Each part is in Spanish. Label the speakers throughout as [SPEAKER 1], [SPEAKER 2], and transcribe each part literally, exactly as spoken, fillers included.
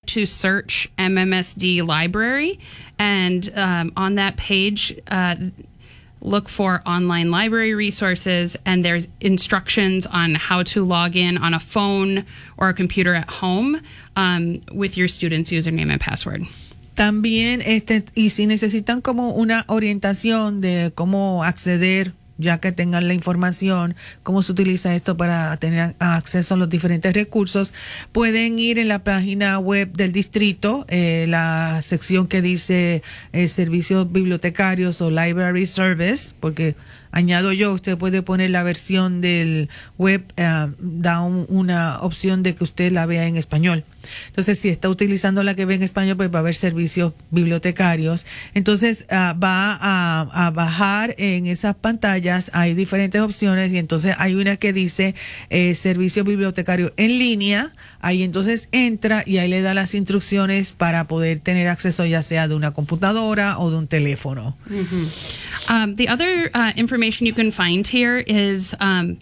[SPEAKER 1] to search M M S D library, and um, on that page, uh, look for online library resources, and there's instructions on how to log in on a phone or a computer at home um, with your student's username and password.
[SPEAKER 2] También, este, y si necesitan como una orientación de cómo acceder, ya que tengan la información, cómo se utiliza esto para tener acceso a los diferentes recursos, pueden ir en la página web del distrito, eh, la sección que dice eh, servicios bibliotecarios o library service, porque añado yo, usted puede poner la versión del web, uh, da un, una opción de que usted la vea en español. Entonces, si está utilizando la que ve en español, pues va a haber servicios bibliotecarios. Entonces, uh, va a, a bajar en esas pantallas, hay diferentes opciones, y entonces hay una que dice eh, servicio bibliotecario en línea. Ahí entonces entra y ahí le da las instrucciones para poder tener acceso ya sea de una computadora o de un teléfono.
[SPEAKER 1] Mm-hmm. Um, the other uh, information you can find here is um,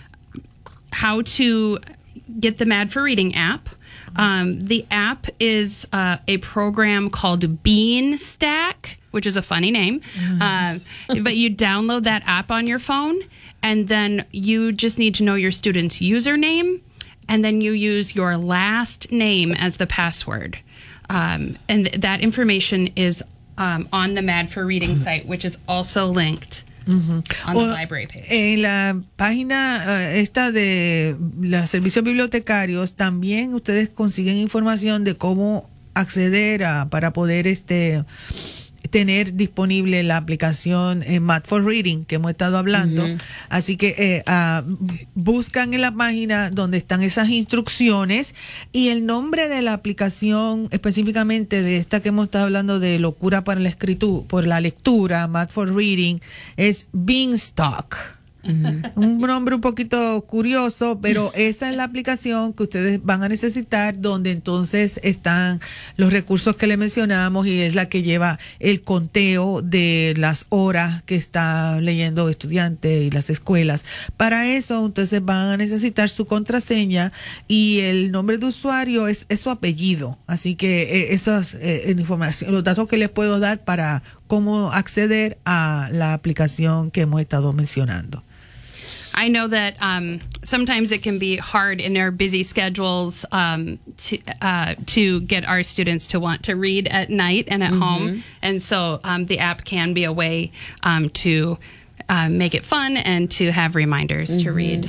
[SPEAKER 1] how to get the Mad for Reading app. Um, the app is uh, a program called Beanstack, which is a funny name. Mm-hmm. Uh, but you download that app on your phone, and then you just need to know your student's username, and then you use your last name as the password. Um, and th- that information is um, on the Mad for Reading site, which is also linked. Uh-huh. On the library page.
[SPEAKER 2] En la página uh, esta de los servicios bibliotecarios también ustedes consiguen información de cómo acceder a para poder este tener disponible la aplicación eh, Mad for Reading que hemos estado hablando. Uh-huh. Así que eh, uh, buscan en la página donde están esas instrucciones, y el nombre de la aplicación específicamente de esta que hemos estado hablando de locura para la escritura, por la lectura, Mad for Reading, es Beanstalk. Uh-huh. Un nombre un poquito curioso, pero esa es la aplicación que ustedes van a necesitar, donde entonces están los recursos que le mencionamos, y es la que lleva el conteo de las horas que está leyendo estudiantes y las escuelas. Para eso entonces van a necesitar su contraseña, y el nombre de usuario es, es su apellido. Así que eh, esas eh, información, los datos que les puedo dar para cómo acceder a la aplicación que hemos estado mencionando.
[SPEAKER 1] I know that um, sometimes it can be hard in our busy schedules um, to uh, to get our students to want to read at night and at mm-hmm. home, and so um, the app can be a way um, to uh, make it fun and to have reminders mm-hmm. to read.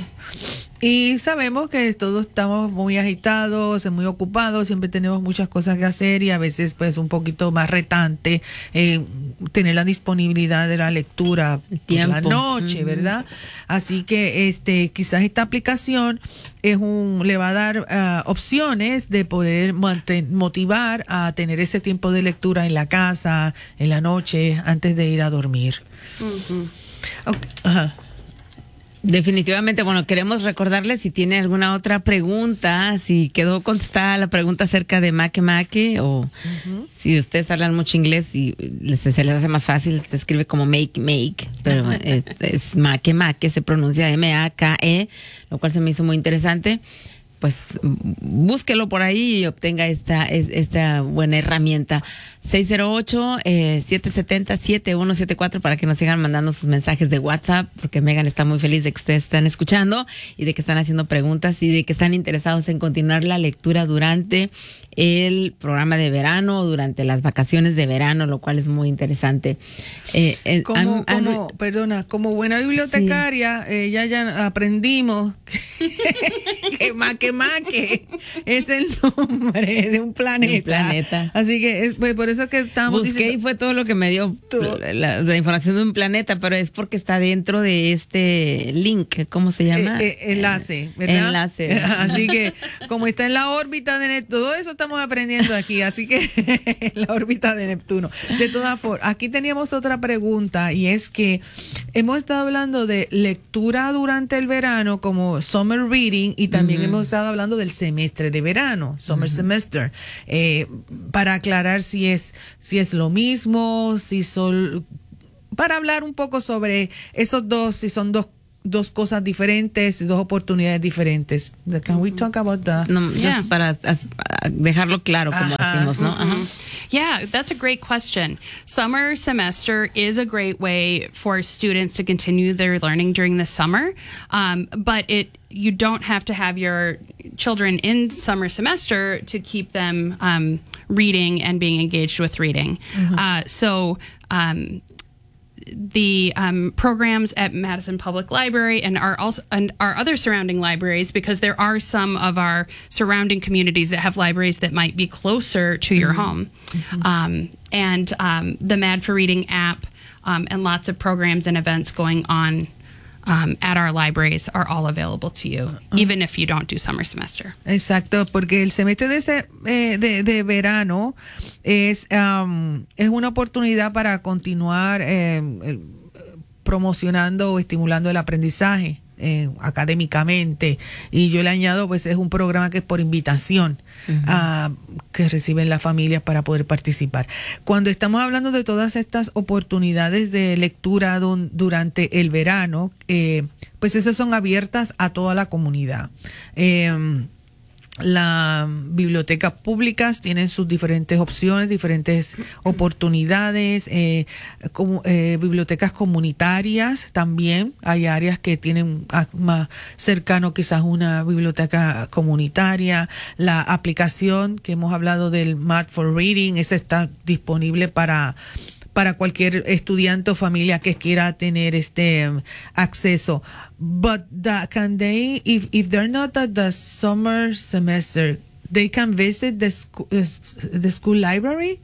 [SPEAKER 2] Y sabemos que todos estamos muy agitados, muy ocupados, siempre tenemos muchas cosas que hacer, y a veces pues un poquito más retante eh, tener la disponibilidad de la lectura por la noche, uh-huh. ¿verdad? Así que este quizás esta aplicación es un le va a dar uh, opciones de poder manten, motivar a tener ese tiempo de lectura en la casa, en la noche, antes de ir a dormir.
[SPEAKER 1] Uh-huh.
[SPEAKER 2] Okay. Ajá.
[SPEAKER 3] Definitivamente, bueno, queremos recordarles si tiene alguna otra pregunta, si quedó contestada la pregunta acerca de Make Make, o uh-huh. si ustedes hablan mucho inglés y les, se les hace más fácil, se escribe como Make Make, pero es, es Make Make, se pronuncia M A K E, lo cual se me hizo muy interesante. Pues búsquelo por ahí y obtenga esta, esta buena herramienta. seis cero ocho, siete siete cero, siete uno siete cuatro para que nos sigan mandando sus mensajes de WhatsApp, porque Megan está muy feliz de que ustedes están escuchando y de que están haciendo preguntas y de que están interesados en continuar la lectura durante el programa de verano, durante las vacaciones de verano, lo cual es muy interesante.
[SPEAKER 2] Eh, eh, como, I'm, como, I'm, perdona, como buena bibliotecaria, sí. eh, ya ya aprendimos que, que Make Make es el nombre de un planeta.
[SPEAKER 3] Un planeta.
[SPEAKER 2] Así que es, pues, por eso que estamos
[SPEAKER 3] Busqué
[SPEAKER 2] diciendo,
[SPEAKER 3] y fue todo lo que me dio la, la información de un planeta, pero es porque está dentro de este link, ¿cómo se llama?
[SPEAKER 2] Eh, eh, enlace, ¿verdad?
[SPEAKER 3] Enlace.
[SPEAKER 2] Así que como está en la órbita de Neptuno, todo eso estamos aprendiendo aquí, así que la órbita de Neptuno. De todas formas, aquí teníamos otra pregunta, y es que hemos estado hablando de lectura durante el verano como summer reading, y también uh-huh. hemos estado hablando del semestre de verano, summer uh-huh. semester, eh, para aclarar si es si es lo mismo, si son, para hablar un poco sobre esos dos, si son dos dos cosas diferentes, dos oportunidades diferentes. Can we talk about that?
[SPEAKER 3] No, just
[SPEAKER 1] Yeah.
[SPEAKER 3] para as- dejarlo claro como
[SPEAKER 2] Ajá.
[SPEAKER 3] decimos, ¿no? Ajá.
[SPEAKER 1] Yeah, that's a great question. Summer semester is a great way for students to continue their learning during the summer, um, but it you don't have to have your children in summer semester to keep them um, reading and being engaged with reading. Uh, so. Um, the um, programs at Madison Public Library and our also and our other surrounding libraries, because there are some of our surrounding communities that have libraries that might be closer to your home, um, and um, the Mad for Reading app um, and lots of programs and events going on um, at our libraries are all available to you, even if you don't do summer semester.
[SPEAKER 2] Exacto, porque el semestre de, ese, eh, de, de verano es, um, es una oportunidad para continuar eh, el- promocionando o estimulando el aprendizaje eh, académicamente. Y yo le añado, pues es un programa que es por invitación ah, que reciben las familias para poder participar. Cuando estamos hablando de todas estas oportunidades de lectura dun- durante el verano, eh, pues esas son abiertas a toda la comunidad. Eh, Las bibliotecas públicas tienen sus diferentes opciones, diferentes oportunidades, eh, como, eh, bibliotecas comunitarias también. Hay áreas que tienen a- más cercano quizás una biblioteca comunitaria. La aplicación que hemos hablado del Mad for Reading, esa está disponible para para cualquier estudiante o familia que quiera tener este um, acceso. But the, can they, if, if they're not at the summer semester, they can visit the, sco- uh, s- the school library?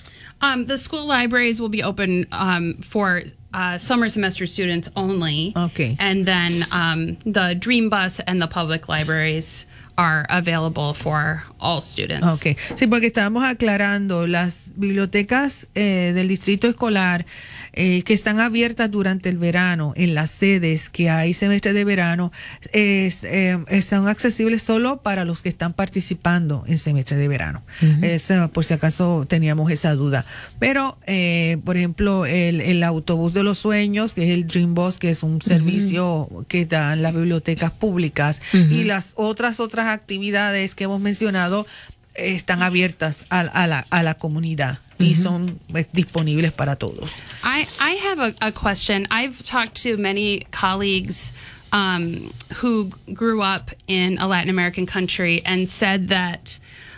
[SPEAKER 1] Um, the school libraries will be open um, for uh, summer semester students only.
[SPEAKER 2] Okay.
[SPEAKER 1] And then um, the Dream Bus and the public libraries are available for all students.
[SPEAKER 2] Okay. Sí, porque estábamos aclarando las bibliotecas eh, del distrito escolar eh, que están abiertas durante el verano en las sedes que hay semestre de verano es, eh, son accesibles solo para los que están participando en semestre de verano. Esa, por si acaso teníamos esa duda. Pero, eh, por ejemplo, el, el autobús de los sueños, que es el Dream Bus, que es un servicio que dan las bibliotecas públicas, y las otras otras actividades que hemos mencionado eh, están abiertas a, a la a la comunidad y son pues, disponibles para todos.
[SPEAKER 1] I, I have a, a question. I've talked to many colleagues um, who grew up in a Latin American country and said that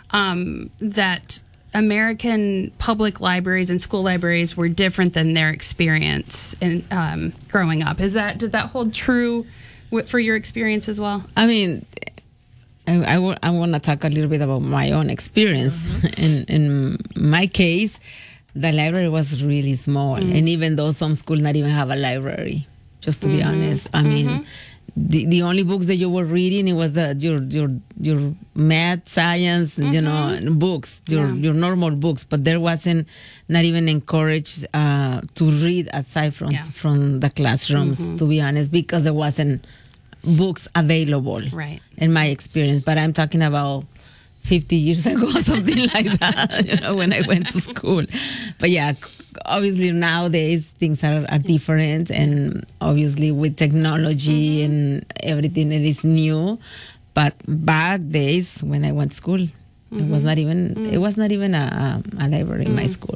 [SPEAKER 1] um, that American public libraries and school libraries were different than their experience in um, growing up. Is that does that hold true w- for your experience as well?
[SPEAKER 3] I mean, I, I, w- I want to talk a little bit about my own experience. In in my case, the library was really small, and even though some schools not even have a library, just to be honest, I mean, the the only books that you were reading it was the your your your math, science, you know, books, your
[SPEAKER 1] Yeah.
[SPEAKER 3] your normal books, but there wasn't not even encouraged uh, to read aside from
[SPEAKER 1] Yeah.
[SPEAKER 3] from the classrooms, to be honest, because there wasn't books available,
[SPEAKER 1] Right.
[SPEAKER 3] in my experience. But I'm talking about fifty years ago, something like that, you know, when I went to school. But yeah, obviously nowadays things are, are different, and obviously with technology and everything, it is new. But back days when I went to school, it was not even it was not even a, a, a library in my school.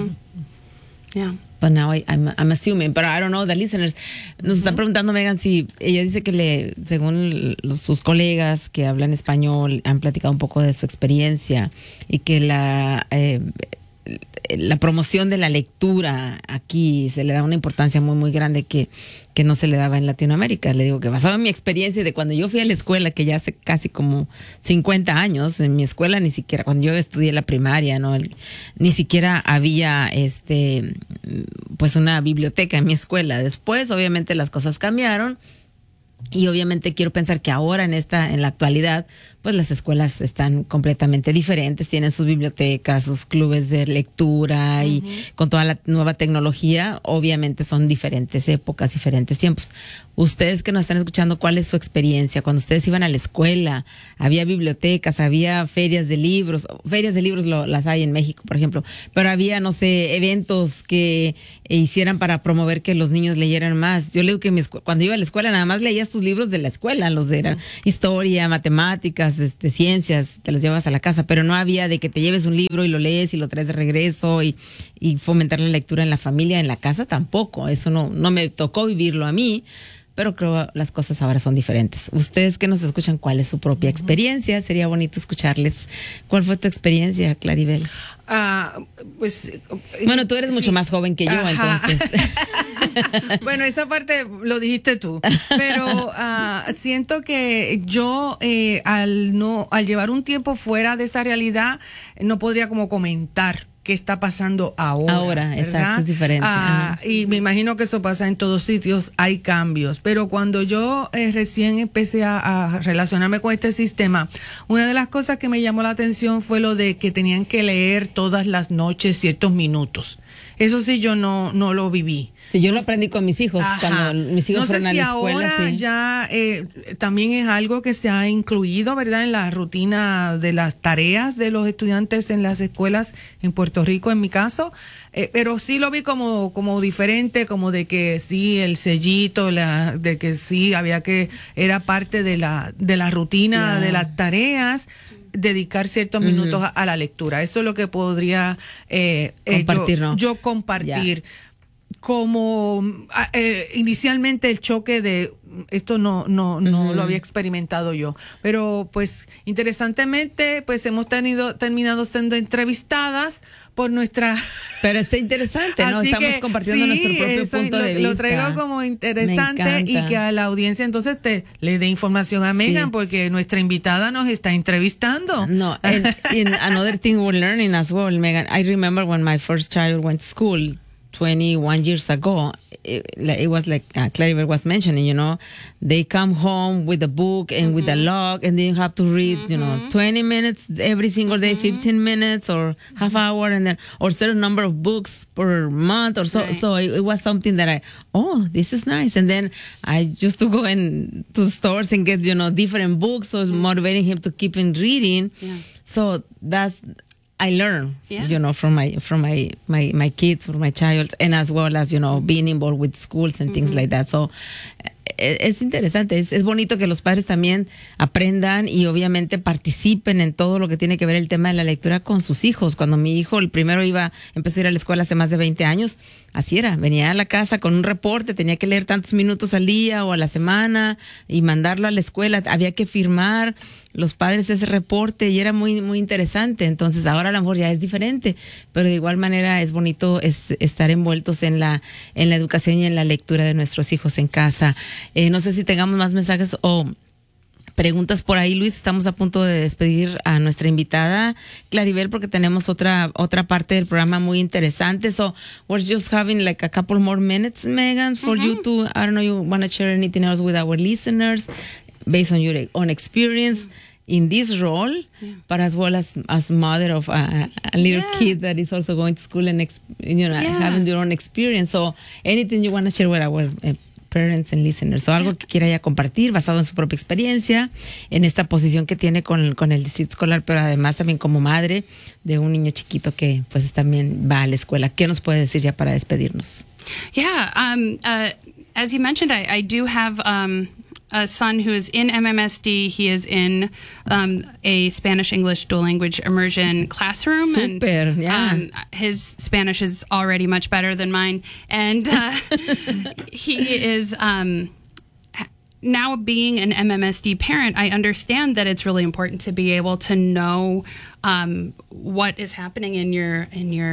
[SPEAKER 1] Yeah.
[SPEAKER 3] But now I, I'm, I'm assuming, but I don't know, the listeners. Nos están preguntando, Megan, si ella dice que le, según los- sus colegas que hablan español, han platicado un poco de su experiencia y que la, eh, la promoción de la lectura aquí se le da una importancia muy, muy grande que, que no se le daba en Latinoamérica. Le digo que basado en mi experiencia de cuando yo fui a la escuela, que ya hace casi como cincuenta años, en mi escuela ni siquiera, cuando yo estudié la primaria, no, El- ni siquiera había este pues una biblioteca en mi escuela. Después, obviamente, las cosas cambiaron. Y obviamente quiero pensar que ahora en esta, en la actualidad, pues pues las escuelas están completamente diferentes, tienen sus bibliotecas, sus clubes de lectura y uh-huh. con toda la nueva tecnología, obviamente son diferentes épocas, diferentes tiempos. Ustedes que nos están escuchando, ¿cuál es su experiencia? Cuando ustedes iban a la escuela, había bibliotecas, había ferias de libros, ferias de libros lo, las hay en México, por ejemplo, pero había, no sé, eventos que hicieran para promover que los niños leyeran más. Yo leo que mi escu- cuando iba a la escuela nada más leías tus libros de la escuela, los de uh-huh. historia, matemáticas, este, ciencias, te los llevas a la casa, pero no había de que te lleves un libro y lo lees y lo traes de regreso y, y fomentar la lectura en la familia, en la casa tampoco. Eso no, no me tocó vivirlo a mí. Pero creo que las cosas ahora son diferentes. Ustedes que nos escuchan, ¿cuál es su propia experiencia? Sería bonito escucharles. ¿Cuál fue tu experiencia, Claribel?
[SPEAKER 2] Uh, pues,
[SPEAKER 3] bueno, tú eres
[SPEAKER 2] sí.
[SPEAKER 3] mucho más joven que yo, Ajá. entonces.
[SPEAKER 2] Bueno, esa parte lo dijiste tú, pero uh, siento que yo eh, al no al llevar un tiempo fuera de esa realidad no podría como comentar qué está pasando ahora.
[SPEAKER 3] Ahora,
[SPEAKER 2] ¿verdad?
[SPEAKER 3] exacto, es diferente.
[SPEAKER 2] Ah, y me imagino que eso pasa en todos sitios, hay cambios. Pero cuando yo eh, recién empecé a, a relacionarme con este sistema, una de las cosas que me llamó la atención fue lo de que tenían que leer todas las noches ciertos minutos. Eso sí, yo no, no lo viví.
[SPEAKER 3] Sí, yo lo aprendí con mis hijos, Ajá. cuando mis hijos
[SPEAKER 2] no
[SPEAKER 3] fueron
[SPEAKER 2] sé si
[SPEAKER 3] a la escuela.
[SPEAKER 2] Ahora
[SPEAKER 3] sí.
[SPEAKER 2] ya eh, también es algo que se ha incluido, ¿verdad?, en la rutina de las tareas de los estudiantes en las escuelas en Puerto Rico, en mi caso. Eh, pero sí lo vi como, como diferente, como de que sí, el sellito, la, de que sí, había que, era parte de la, de la rutina yeah. de las tareas, dedicar ciertos uh-huh. minutos a, a la lectura. Eso es lo que podría eh,
[SPEAKER 3] compartir,
[SPEAKER 2] eh, yo,
[SPEAKER 3] ¿no?
[SPEAKER 2] yo compartir. Yeah. Como eh, inicialmente el choque de esto no no no uh-huh. lo había experimentado yo, pero pues interesantemente pues hemos tenido terminado siendo entrevistadas por nuestra
[SPEAKER 3] pero está interesante, ¿no?
[SPEAKER 2] Así
[SPEAKER 3] estamos
[SPEAKER 2] que,
[SPEAKER 3] compartiendo
[SPEAKER 2] sí,
[SPEAKER 3] nuestro propio
[SPEAKER 2] eso,
[SPEAKER 3] punto
[SPEAKER 2] lo,
[SPEAKER 3] de vista.
[SPEAKER 2] Lo traigo como interesante y que a la audiencia entonces te le dé información a Megan sí. porque nuestra invitada nos está entrevistando.
[SPEAKER 3] No, and, and another thing we're learning as well, Megan. I remember when my first child went to school twenty-one years ago, it, it was like uh, Claribel was mentioning, you know, they come home with a book and mm-hmm. with a log, and then you have to read, mm-hmm. you know, twenty minutes every single day, mm-hmm. fifteen minutes or half hour, and then, or certain number of books per month or so. Right. So it, it was something that I, oh, this is nice. And then I used to go in to the stores and get, you know, different books. So it's mm-hmm. motivating him to keep in reading. Yeah. So that's, I learn, yeah. you know, from my from my, my, my kids, from my child, and as well as, you know, being involved with schools and mm-hmm. things like that. So es interesante, es, es bonito que los padres también aprendan y obviamente participen en todo lo que tiene que ver el tema de la lectura con sus hijos. Cuando mi hijo, el primero iba, empezó a ir a la escuela hace más de veinte años, así era, venía a la casa con un reporte, tenía que leer tantos minutos al día o a la semana y mandarlo a la escuela, había que firmar los padres ese reporte y era muy muy interesante. Entonces ahora a lo mejor ya es diferente, pero de igual manera es bonito es, estar envueltos en la en la educación y en la lectura de nuestros hijos en casa. Eh, no sé si tengamos más mensajes o preguntas por ahí, Luis. Estamos a punto de despedir a nuestra invitada Claribel porque tenemos otra otra parte del programa muy interesante. So we're just having like a couple more minutes, Megan, for mm-hmm. you to, I don't know, you want to share anything else with our listeners based on your own experience mm-hmm. in this role, yeah. but as well as as mother of a, a little yeah. kid that is also going to school and ex, you know yeah. having your own experience. So anything you want to share with our uh, parents and listeners, o algo que quiera ya compartir basado en su propia experiencia, en esta posición que tiene con, con el distrito escolar, pero además también como madre de un niño chiquito que pues también va a la escuela. ¿Qué nos puede decir ya para despedirnos?
[SPEAKER 1] Yeah, um, uh, as you mentioned, I, I do have um, a son who is in M M S D. He is in um, a Spanish-English dual-language immersion classroom.
[SPEAKER 3] Super,
[SPEAKER 1] and
[SPEAKER 3] yeah.
[SPEAKER 1] um, his Spanish is already much better than mine. And uh, he is... Um, now being an M M S D parent, I understand that it's really important to be able to know um, what is happening in your in your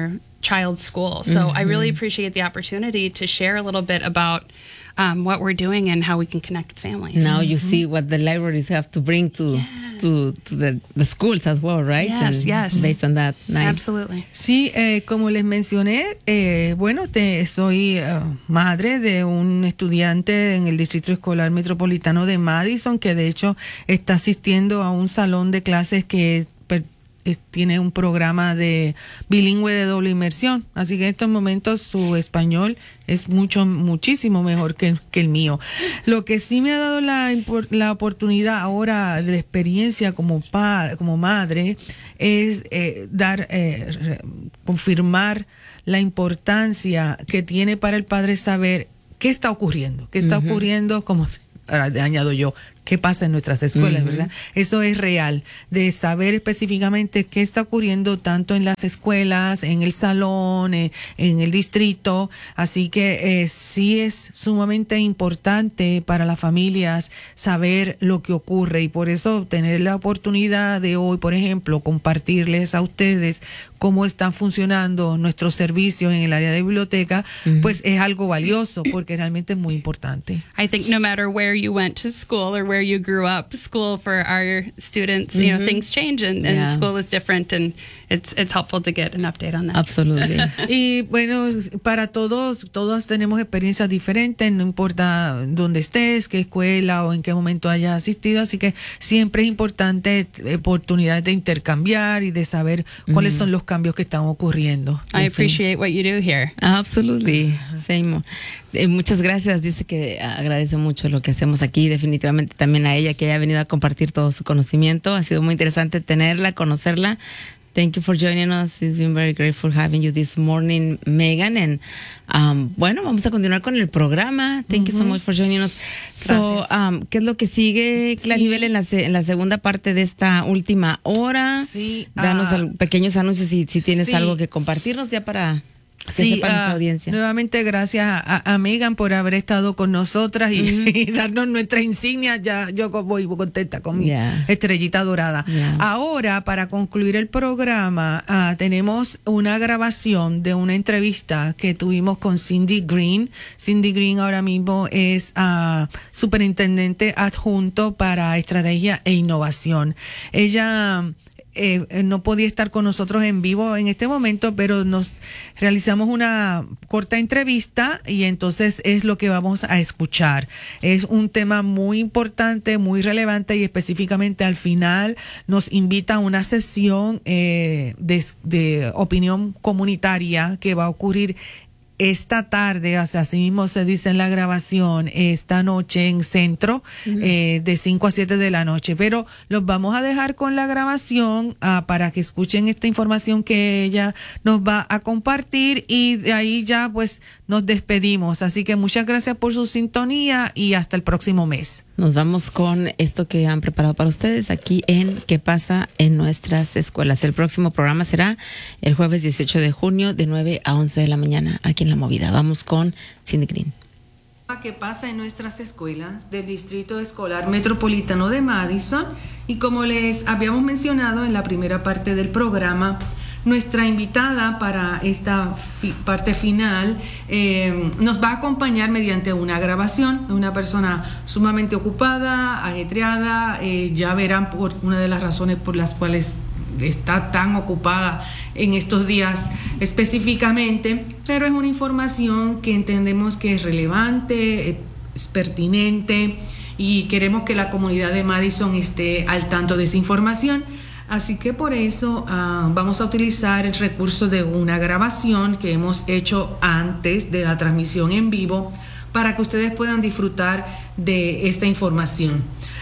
[SPEAKER 1] child's school. So I really appreciate the opportunity to share a little bit about um, what we're doing and how we can connect with families.
[SPEAKER 3] Now you see what the libraries have to bring to
[SPEAKER 1] Yes.
[SPEAKER 3] to, to the, the schools as well, right?
[SPEAKER 1] Yes,
[SPEAKER 3] And
[SPEAKER 1] yes.
[SPEAKER 3] Based on that, nice.
[SPEAKER 1] Absolutely.
[SPEAKER 2] Sí, eh, como les mencioné, eh, bueno, te, soy eh, madre de un estudiante en el Distrito Escolar Metropolitano de Madison, que de hecho está asistiendo a un salón de clases que per- eh, tiene un programa de bilingüe de doble inmersión. Así que en estos momentos su español es mucho, muchísimo mejor que, que el mío. Lo que sí me ha dado la, impor- la oportunidad ahora de experiencia como pa, como madre es eh, dar, eh, re- confirmar la importancia que tiene para el padre saber qué está ocurriendo, qué está ocurriendo, como se- ahora añado yo, qué pasa en nuestras escuelas,
[SPEAKER 3] Ujú.
[SPEAKER 2] ¿verdad? Eso es real, de saber específicamente qué está ocurriendo tanto en las escuelas, en el salón, en, en el distrito. Así que eh, sí es sumamente importante para las familias saber lo que ocurre, y por eso tener la oportunidad de hoy, por ejemplo, compartirles a ustedes cómo están funcionando nuestros servicios en el área de biblioteca, pues es algo valioso porque realmente es muy importante.
[SPEAKER 1] I think no matter where you went to school or where you grew up, school for our students, you know, things change and, and
[SPEAKER 3] Yeah.
[SPEAKER 1] school is different, and it's it's helpful to get an update on that.
[SPEAKER 3] Absolutely.
[SPEAKER 2] Y bueno, para todos, todos tenemos experiencias diferentes, no importa dónde estés, qué escuela o en qué momento hayas asistido, así que siempre es importante eh, oportunidades de intercambiar y de saber cuáles son los cambios que están ocurriendo.
[SPEAKER 1] I appreciate what you do here.
[SPEAKER 3] Absolutely. Same. Eh, muchas gracias. Dice que agradece mucho lo que hacemos aquí. Definitivamente también a ella que haya venido a compartir todo su conocimiento. Ha sido muy interesante tenerla, conocerla. Thank you for joining us. It's been very grateful having you this morning, Megan. And um, bueno, vamos a continuar con el programa. Thank you so much for joining us. So,
[SPEAKER 2] Gracias.
[SPEAKER 3] um, ¿qué es lo que sigue, Claribel,
[SPEAKER 2] Sí.
[SPEAKER 3] en la, se- en la segunda parte de esta última hora?
[SPEAKER 2] Sí,
[SPEAKER 3] Danos
[SPEAKER 2] ah,
[SPEAKER 3] al- pequeños anuncios si, si tienes
[SPEAKER 2] sí.
[SPEAKER 3] algo que compartirnos ya para que
[SPEAKER 2] Sí,
[SPEAKER 3] sepa nuestra
[SPEAKER 2] ah,
[SPEAKER 3] audiencia.
[SPEAKER 2] nuevamente gracias a, a Megan por haber estado con nosotras y, y darnos nuestra insignia. Ya yo co- voy contenta con mi
[SPEAKER 3] Yeah.
[SPEAKER 2] estrellita dorada.
[SPEAKER 3] Yeah.
[SPEAKER 2] Ahora, para concluir el programa, ah, tenemos una grabación de una entrevista que tuvimos con Cindy Green. Cindy Green ahora mismo es ah, superintendente adjunto para estrategia e innovación. Ella Eh, no podía estar con nosotros en vivo en este momento, pero nos realizamos una corta entrevista y entonces es lo que vamos a escuchar. Es un tema muy importante, muy relevante, y específicamente al final nos invita a una sesión eh, de, de opinión comunitaria que va a ocurrir esta tarde, o sea, así mismo se dice en la grabación, esta noche en Centro, eh, de cinco a siete de la noche. Pero los vamos a dejar con la grabación ah, para que escuchen esta información que ella nos va a compartir, y de ahí ya pues nos despedimos. Así que muchas gracias por su sintonía y hasta el próximo mes.
[SPEAKER 3] Nos vamos con esto que han preparado para ustedes aquí en ¿Qué pasa en nuestras escuelas? El próximo programa será el jueves dieciocho de junio de nueve a once de la mañana aquí en La Movida. Vamos con Cindy Green.
[SPEAKER 2] ¿Qué pasa en nuestras escuelas del Distrito Escolar Metropolitano de Madison? Y como les habíamos mencionado en la primera parte del programa, nuestra invitada para esta fi- parte final eh, nos va a acompañar mediante una grabación. Una persona sumamente ocupada, ajetreada, eh, ya verán por una de las razones por las cuales está tan ocupada en estos días específicamente, pero es una información que entendemos que es relevante, eh, es pertinente, y queremos que la comunidad de Madison esté al tanto de esa información. Así que por eso ah, vamos a utilizar el recurso de una grabación que hemos hecho antes de la transmisión en vivo para que ustedes puedan disfrutar de esta información.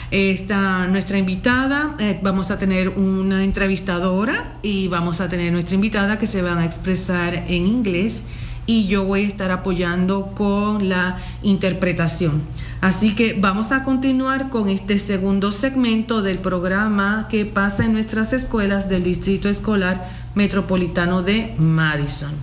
[SPEAKER 2] Esta, nuestra invitada, eh, vamos a tener una entrevistadora y vamos a tener nuestra invitada que se van a expresar en inglés, y yo voy a estar apoyando con la interpretación. Así que vamos a continuar con este segundo segmento del programa que pasa en nuestras escuelas del Distrito Escolar Metropolitano de Madison.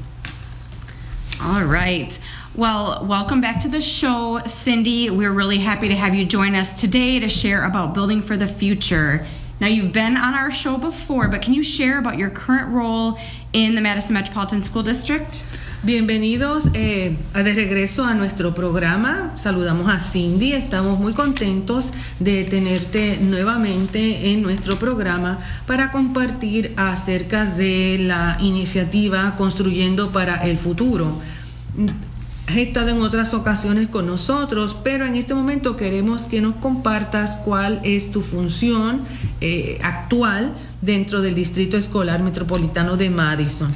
[SPEAKER 4] All right. Well, welcome back to the show, Cindy. We're really happy to have you join us today to share about building for the future. Now, you've been on our show before, but can you share about your current role in the Madison Metropolitan School District?
[SPEAKER 2] Bienvenidos eh, de regreso a nuestro programa. Saludamos a Cindy. Estamos muy contentos de tenerte nuevamente en nuestro programa para compartir acerca de la iniciativa Construyendo para el Futuro. Has estado en otras ocasiones con nosotros, pero en este momento queremos que nos compartas cuál es tu función eh, actual dentro del Distrito Escolar Metropolitano de Madison.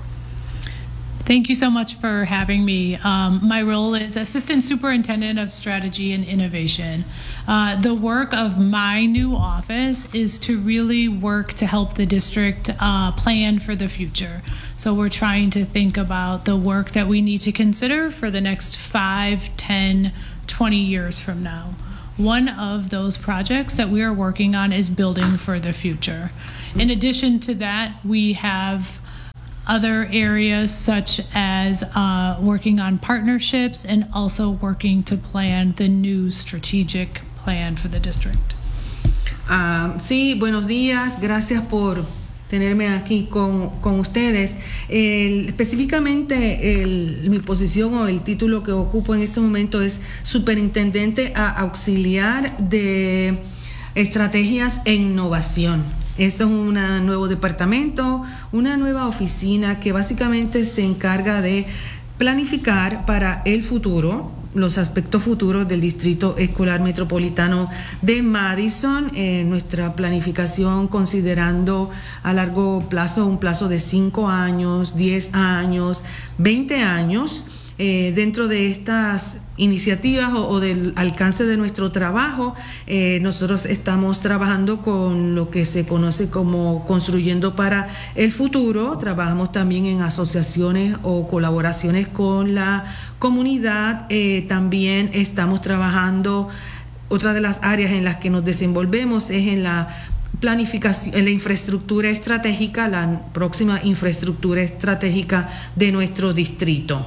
[SPEAKER 5] Thank you so much for having me. Um, my role is Assistant Superintendent of Strategy and Innovation. Uh, the work of my new office is to really work to help the district uh, plan for the future. So we're trying to think about the work that we need to consider for the next five, ten, twenty years from now. One of those projects that we are working on is building for the future. In addition to that, we have other areas such as uh, working on partnerships and also working to plan the new strategic plan for the district.
[SPEAKER 2] Uh, sí, buenos días. Gracias por tenerme aquí con, con ustedes. El, específicamente el, mi posición o el título que ocupo en este momento es Superintendente a Auxiliar de Estrategias e Innovación. Esto es un nuevo departamento, una nueva oficina que básicamente se encarga de planificar para el futuro, los aspectos futuros del Distrito Escolar Metropolitano de Madison. Eh, nuestra planificación considerando a largo plazo, un plazo de cinco años, diez años, veinte años. Eh, dentro de estas iniciativas o, o del alcance de nuestro trabajo, eh, nosotros estamos trabajando con lo que se conoce como Construyendo para el Futuro. Trabajamos también en asociaciones o colaboraciones con la comunidad. Eh, también estamos trabajando, otra de las áreas en las que nos desenvolvemos es en la planificación, en la infraestructura estratégica, la próxima infraestructura estratégica de nuestro distrito.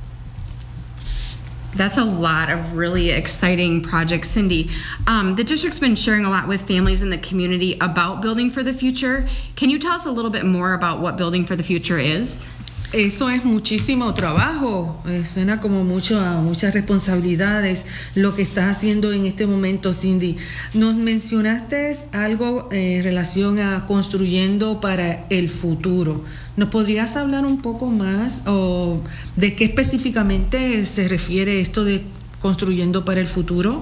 [SPEAKER 4] That's a lot of really exciting projects, Cindy. Um, the district's been sharing a lot with families in the community about Building for the Future. Can you tell us a little bit more about what Building for the Future is?
[SPEAKER 2] Eso es muchísimo trabajo, eh, suena como mucho a muchas responsabilidades lo que estás haciendo en este momento, Cindy. Nos mencionaste algo eh, en relación a Construyendo para el Futuro. ¿Nos podrías hablar un poco más o de qué específicamente se refiere esto de Construyendo para el Futuro?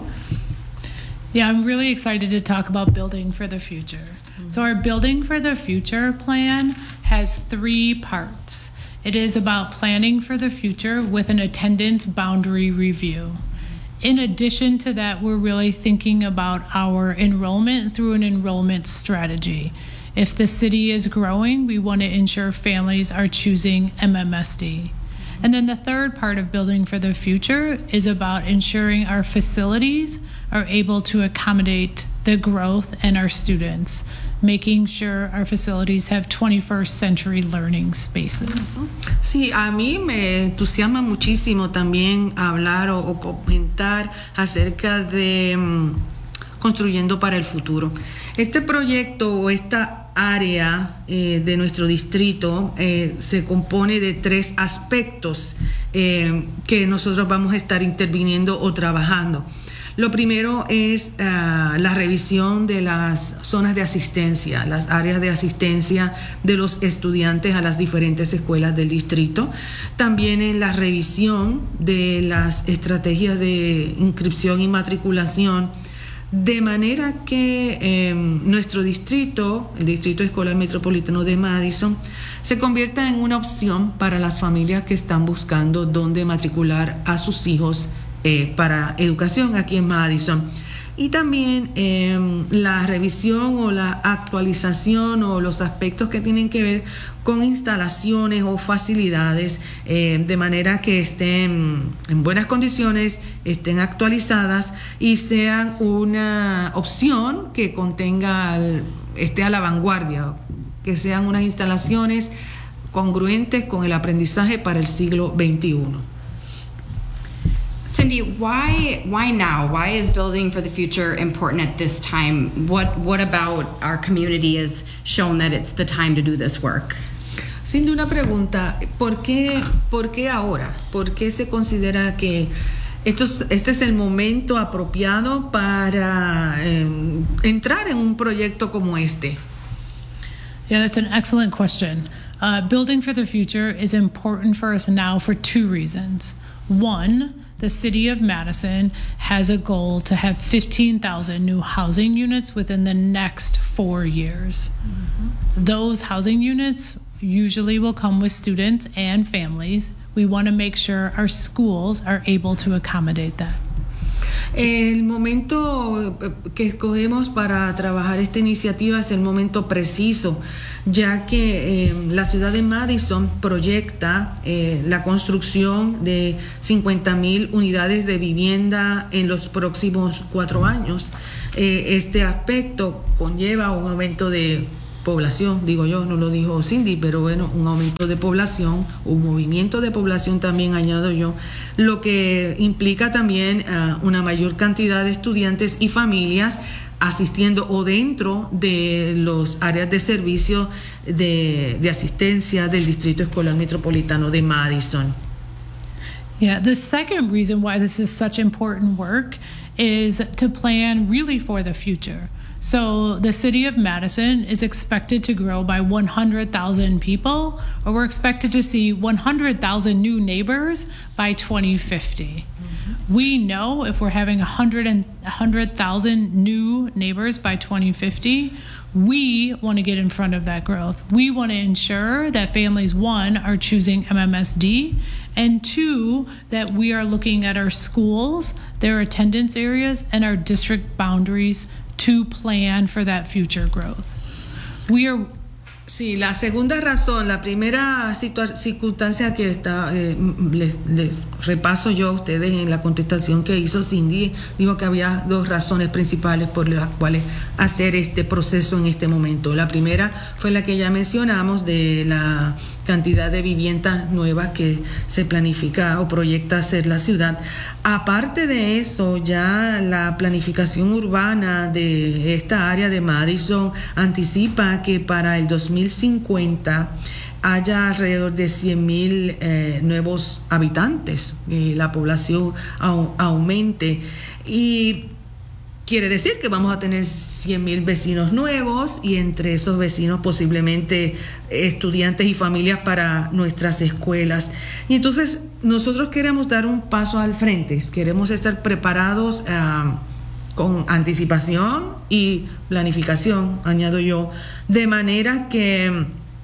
[SPEAKER 5] Yeah, I'm really excited to talk about Building for the Future. Mm-hmm. So our Building for the Future plan has three parts. It is about planning for the future with an attendance boundary review. In addition to that, we're really thinking about our enrollment through an enrollment strategy. If the city is growing, we want to ensure families are choosing M M S D. And then the third part of Building for the Future is about ensuring our facilities are able to accommodate the growth and our students, making sure our facilities have twenty-first century learning spaces.
[SPEAKER 2] Sí, a mí me entusiasma muchísimo también hablar o, o comentar acerca de um, Construyendo para el Futuro. Este proyecto o esta área eh, de nuestro distrito eh, se compone de tres aspectos eh, que nosotros vamos a estar interviniendo o trabajando. Lo primero es uh, la revisión de las zonas de asistencia, las áreas de asistencia de los estudiantes a las diferentes escuelas del distrito. También en la revisión de las estrategias de inscripción y matriculación, de manera que eh, nuestro distrito, el Distrito Escolar Metropolitano de Madison, se convierta en una opción para las familias que están buscando dónde matricular a sus hijos Eh, para educación aquí en Madison. Y también eh, la revisión o la actualización o los aspectos que tienen que ver con instalaciones o facilidades eh, de manera que estén en buenas condiciones, estén actualizadas y sean una opción que contenga, esté a la vanguardia, que sean unas instalaciones congruentes con el aprendizaje para el siglo veintiuno.
[SPEAKER 4] Cindy, why why now? Why is building for the future important at this time? What what about our community has shown that it's the time to do this work?
[SPEAKER 2] Cindy, una pregunta, ¿por qué, por qué ahora? ¿Por qué se considera que esto es, este es el momento apropiado para eh, entrar en un proyecto como este?
[SPEAKER 5] Yeah, that's an excellent question. Uh, building for the future is important for us now for two reasons. One, the city of Madison has a goal to have fifteen thousand new housing units within the next four years. Mm-hmm. Those housing units usually will come with students and families. We want to make sure our schools are able to accommodate that.
[SPEAKER 2] El momento que escogemos para trabajar esta iniciativa es el momento preciso, ya que eh, la ciudad de Madison proyecta eh, la construcción de cincuenta mil unidades de vivienda en los próximos cuatro años. Eh, este aspecto conlleva un aumento de población, digo yo, no lo dijo Cindy, pero bueno, un aumento de población, un movimiento de población también añado yo, lo que implica también uh, una mayor cantidad de estudiantes y familias asistiendo o dentro de los áreas de servicio de, de asistencia del Distrito Escolar Metropolitano de Madison.
[SPEAKER 5] Yeah, the second reason why this is such important work is to plan really for the future. So the city of Madison is expected to grow by one hundred thousand people, or we're expected to see one hundred thousand new neighbors by twenty fifty. Mm-hmm. We know if we're having one hundred thousand new neighbors by twenty fifty, we want to get in front of that growth. We want to ensure that families, one, are choosing M M S D, and two, that we are looking at our schools, their attendance areas, and our district boundaries to plan for that future growth. We are
[SPEAKER 2] Sí, la segunda razón, la primera situa- circunstancia que está, eh, les, les repaso yo a ustedes en la contestación que hizo Cindy, dijo que había dos razones principales por las cuales hacer este proceso en este momento. La primera fue la que ya mencionamos, de la cantidad de viviendas nuevas que se planifica o proyecta hacer la ciudad. Aparte de eso, ya la planificación urbana de esta área de Madison anticipa que para el dos mil cincuenta haya alrededor de cien mil eh, nuevos habitantes, eh, la población au- aumente, y quiere decir que vamos a tener cien mil vecinos nuevos, y entre esos vecinos posiblemente estudiantes y familias para nuestras escuelas. Y entonces nosotros queremos dar un paso al frente, queremos estar preparados uh, con anticipación y planificación, añado yo, de manera que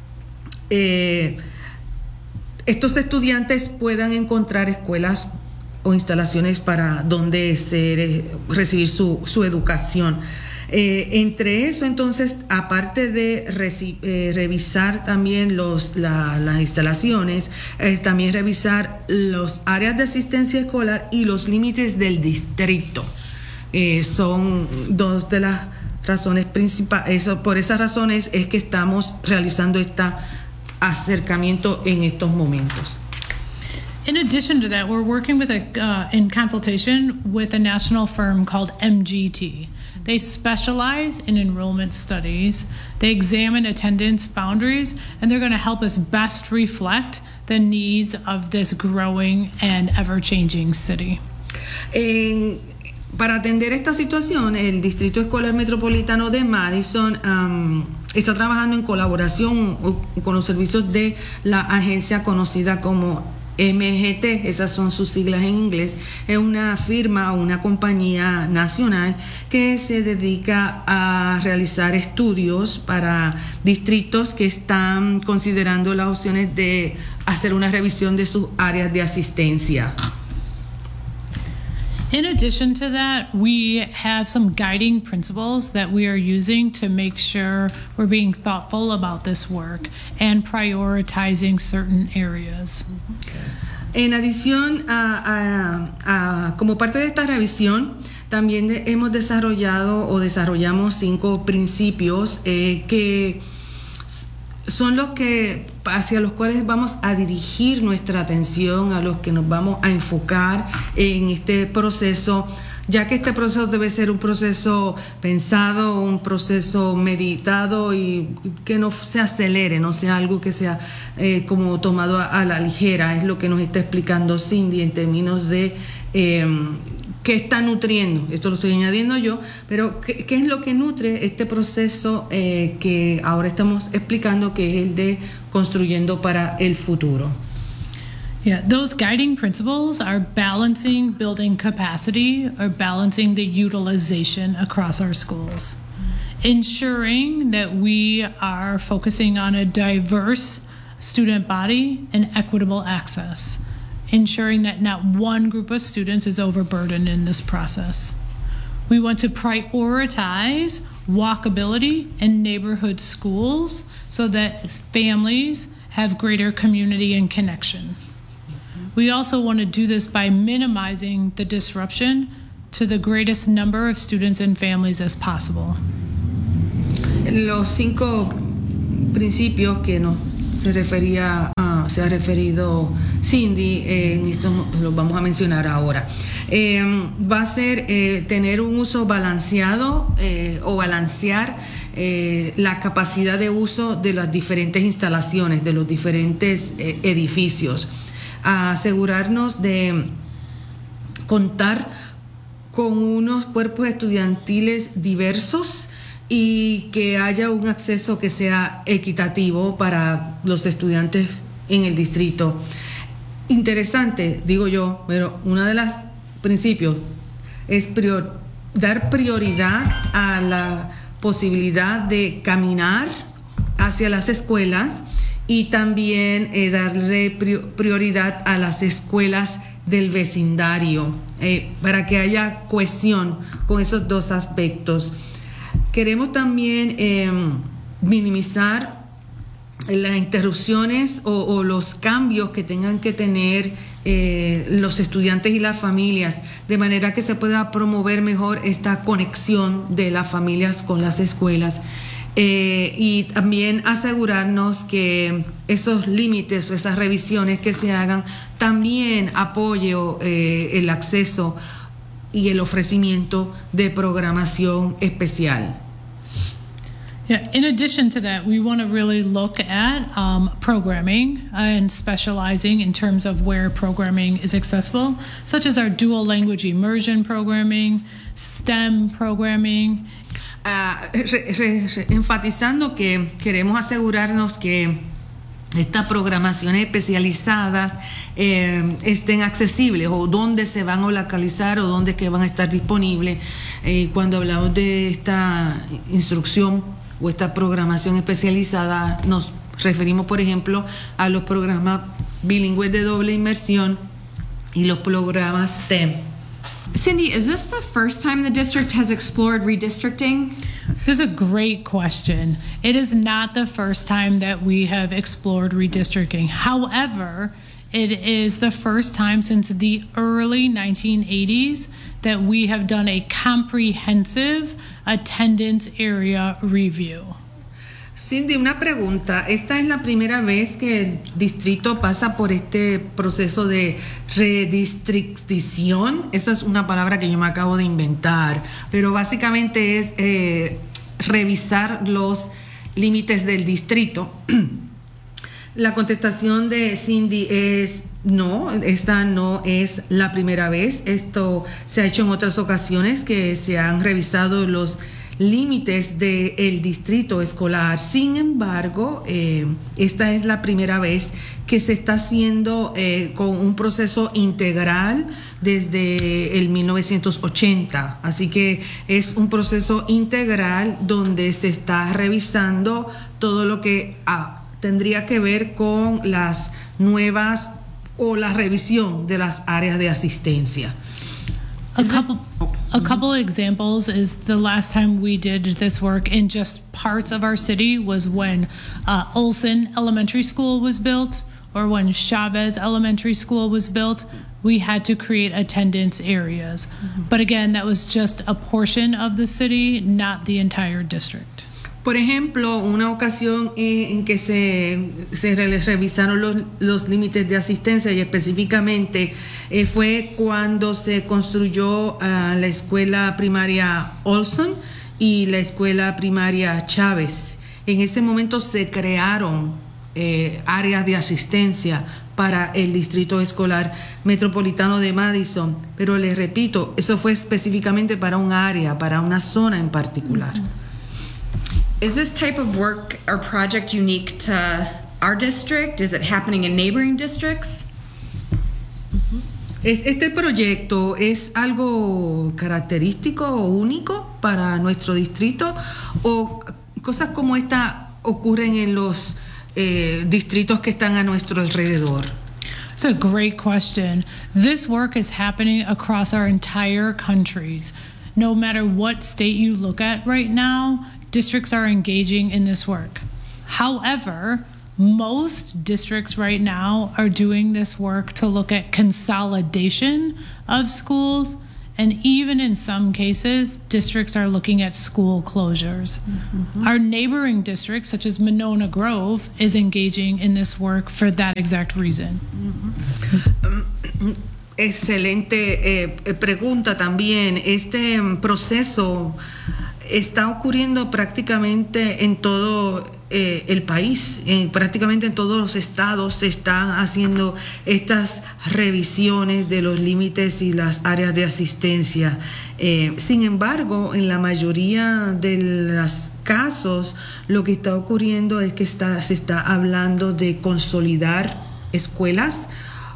[SPEAKER 2] eh, estos estudiantes puedan encontrar escuelas o instalaciones para donde ser, recibir su, su educación. Eh, entre eso, entonces, aparte de reci- eh, revisar también los, la, las instalaciones, eh, también revisar los áreas de asistencia escolar y los límites del distrito. Eh, son dos de las razones principales. Por esas razones es que estamos realizando este acercamiento en estos momentos.
[SPEAKER 5] In addition to that, we're working with a uh, in consultation with a national firm called M G T. They specialize in enrollment studies. They examine attendance boundaries, and they're going to help us best reflect the needs of this growing and ever-changing city.
[SPEAKER 2] En, para atender esta situación, el Distrito Escolar Metropolitano de Madison um, está trabajando en colaboración con los servicios de la agencia conocida como M G T, esas son sus siglas en inglés. Es una firma o una compañía nacional que se dedica a realizar estudios para distritos que están considerando las opciones de hacer una revisión de sus áreas de asistencia.
[SPEAKER 5] In addition to that, we have some guiding principles that we are using to make sure we're being thoughtful about this work and prioritizing certain areas.
[SPEAKER 2] En adición, a, a, a, como parte de esta revisión, también de, hemos desarrollado o desarrollamos cinco principios eh, que son los que
[SPEAKER 6] hacia los cuales vamos a dirigir nuestra atención, a los que nos vamos a enfocar en este proceso, ya que este proceso debe ser un proceso pensado, un proceso meditado y que no se acelere, no sea algo que sea eh, como tomado a, a la ligera. Es lo que nos está explicando Cindy en términos de eh, qué está nutriendo. Esto lo estoy añadiendo yo, pero qué, qué es lo que nutre este proceso eh, que ahora estamos explicando, que es el de construyendo para el futuro.
[SPEAKER 5] Yeah, those guiding principles are balancing building capacity or balancing the utilization across our schools. Ensuring that we are focusing on a diverse student body and equitable access. Ensuring that not one group of students is overburdened in this process. We want to prioritize walkability and neighborhood schools so that families have greater community and connection. We also want to do this by minimizing the disruption to the greatest number of students and families as possible.
[SPEAKER 6] Los cinco principios que nos se refería a, se ha referido Cindy, eh, en eso los vamos a mencionar ahora. Eh, va a ser eh, tener un uso balanceado eh, o balancear eh, la capacidad de uso de las diferentes instalaciones, de los diferentes eh, edificios. A asegurarnos de contar con unos cuerpos estudiantiles diversos y que haya un acceso que sea equitativo para los estudiantes en el distrito. Interesante, digo yo, pero uno de los principios es prior, dar prioridad a la posibilidad de caminar hacia las escuelas y también eh, darle prioridad a las escuelas del vecindario eh, para que haya cohesión con esos dos aspectos. Queremos también eh, minimizar las interrupciones o, o los cambios que tengan que tener eh, los estudiantes y las familias, de manera que se pueda promover mejor esta conexión de las familias con las escuelas. Eh, y también asegurarnos que esos límites o esas revisiones que se hagan también apoye eh, el acceso y el ofrecimiento de programación especial.
[SPEAKER 5] Yeah, in addition to that, we want to really look at um, programming and specializing in terms of where programming is accessible, such as our dual language immersion programming, STEM programming.
[SPEAKER 6] Uh, re, re, re, enfatizando que queremos asegurarnos que estas programaciones especializadas eh, estén accesibles, o dónde se van a localizar o dónde que van a estar disponibles. Eh, cuando hablamos de esta instrucción o esta programación especializada, nos referimos, por ejemplo, a los programas bilingües de doble inmersión y los programas STEM.
[SPEAKER 4] Cindy, is this the first time the district has explored redistricting?
[SPEAKER 5] This is a great question. It is not the first time that we have explored redistricting. However, it is the first time since the early nineteen eighties that we have done a comprehensive attendance area review.
[SPEAKER 6] Cindy, una pregunta. Esta es la primera vez que el distrito pasa por este proceso de redistricción. Esa es una palabra que yo me acabo de inventar, pero básicamente es eh, revisar los límites del distrito. La contestación de Cindy es no, esta no es la primera vez. Esto se ha hecho en otras ocasiones, que se han revisado los límites del distrito escolar. Sin embargo, eh, esta es la primera vez que se está haciendo eh, con un proceso integral desde el mil novecientos ochenta. Así que es un proceso integral donde se está revisando todo lo que ah, tendría que ver con las nuevas o la revisión de las áreas de asistencia.
[SPEAKER 5] A couple, a couple of examples is the last time we did this work in just parts of our city was when uh, Olson Elementary School was built, or when Chavez Elementary School was built. We had to create attendance areas. Mm-hmm. But again, that was just a portion of the city, not the entire district.
[SPEAKER 6] Por ejemplo, una ocasión eh, en que se, se re- revisaron los, los límites de asistencia y específicamente eh, fue cuando se construyó uh, la escuela primaria Olson y la escuela primaria Chávez. En ese momento se crearon eh, áreas de asistencia para el Distrito Escolar Metropolitano de Madison, pero les repito, eso fue específicamente para un área, para una zona en particular.
[SPEAKER 4] Is this type of work or project unique to our district? Is it happening in neighboring districts?
[SPEAKER 6] Este proyecto es algo característico o único para nuestro distrito, o cosas como esta ocurren en los eh, distritos que están a nuestro alrededor.
[SPEAKER 5] It's a great question. This work is happening across our entire countries. No matter what state you look at right now, districts are engaging in this work. However, most districts right now are doing this work to look at consolidation of schools, and even in some cases, districts are looking at school closures. Mm-hmm. Our neighboring districts, such as Monona Grove, is engaging in this work for that exact reason.
[SPEAKER 6] Mm-hmm. Excelente eh, pregunta también. Este proceso está ocurriendo prácticamente en todo eh, el país, en, prácticamente en todos los estados se están haciendo estas revisiones de los límites y las áreas de asistencia. Eh, sin embargo, en la mayoría de los casos, lo que está ocurriendo es que está, se está hablando de consolidar escuelas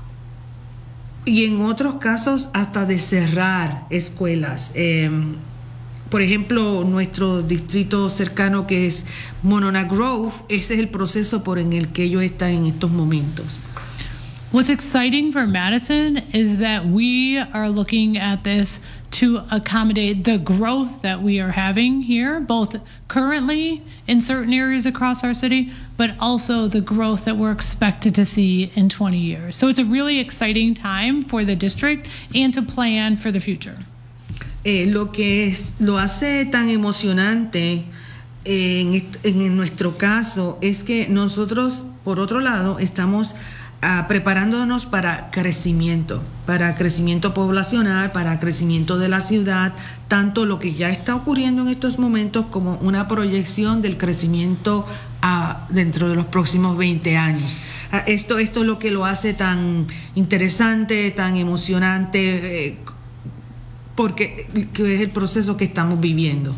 [SPEAKER 6] y en otros casos hasta de cerrar escuelas. Eh, Por ejemplo, nuestro distrito cercano que es Monona Grove, ese es el proceso por en el que ellos están en estos momentos.
[SPEAKER 5] What's exciting for Madison is that we are looking at this to accommodate the growth that we are having here, both currently in certain areas across our city, but also the growth that we're expected to see in twenty years. So it's a really exciting time for the district and to plan for the future.
[SPEAKER 6] Eh, lo que es, lo hace tan emocionante eh, en, est- en nuestro caso es que nosotros, por otro lado, estamos ah, preparándonos para crecimiento, para crecimiento poblacional, para crecimiento de la ciudad, tanto lo que ya está ocurriendo en estos momentos como una proyección del crecimiento ah, dentro de los próximos veinte años. Ah, esto, esto es lo que lo hace tan interesante, tan emocionante, eh, porque que es el proceso que estamos viviendo.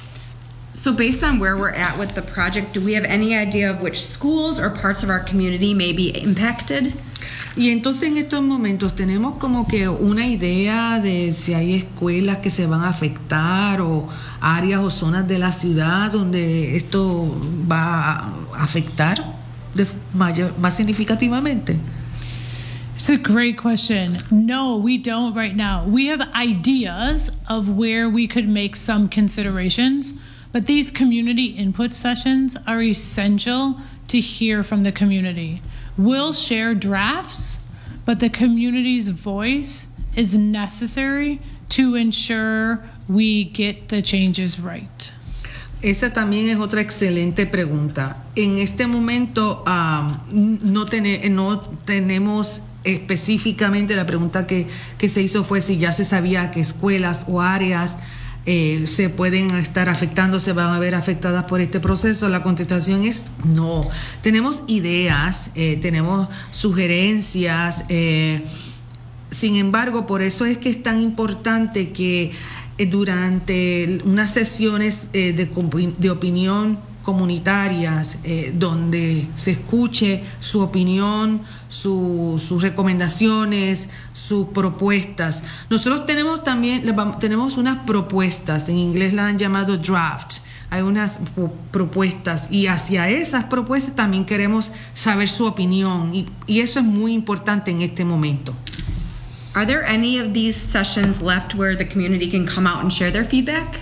[SPEAKER 4] So based on where we're at with the project, do we have any idea of which schools or parts of our community may be impacted?
[SPEAKER 6] Y entonces en estos momentos tenemos como que una idea de si hay escuelas que se van a afectar o áreas o zonas de la ciudad donde esto va a afectar de mayor, más significativamente.
[SPEAKER 5] It's a great question. No, we don't right now. We have ideas of where we could make some considerations, but these community input sessions are essential to hear from the community. We'll share drafts, but the community's voice is necessary to ensure we get the changes right.
[SPEAKER 6] Esa también es otra excelente pregunta. En este momento um, no, ten, no tenemos específicamente, la pregunta que, que se hizo fue si ya se sabía que escuelas o áreas eh, se pueden estar afectando, se van a ver afectadas por este proceso. La contestación es no. Tenemos ideas, eh, tenemos sugerencias, eh, sin embargo, por eso es que es tan importante que eh, durante unas sesiones eh, de, de opinión comunitarias, eh, donde se escuche su opinión, su, sus recomendaciones, sus propuestas. Nosotros tenemos también, tenemos unas propuestas, en inglés las han llamado draft, hay unas propuestas y hacia esas propuestas también queremos saber su opinión y, y eso es muy importante en este momento.
[SPEAKER 4] Are there any of these sessions left where the community can come out and share their feedback?